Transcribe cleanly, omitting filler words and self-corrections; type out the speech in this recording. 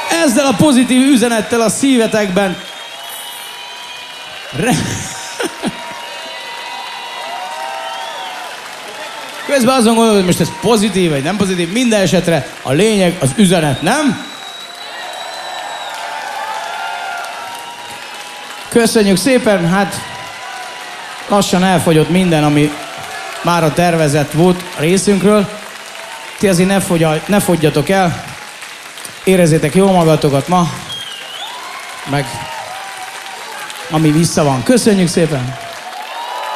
Ezzel a pozitív üzenettel a szívetekben közben azon gondolod, hogy most ez pozitív vagy nem pozitív, minden esetre a lényeg az üzenet, nem? Köszönjük szépen, hát lassan elfogyott minden, ami már a tervezett volt a részünkről. Ti azért ne fogyjatok el, érezzétek jól magatokat ma, meg ami vissza van. Köszönjük szépen!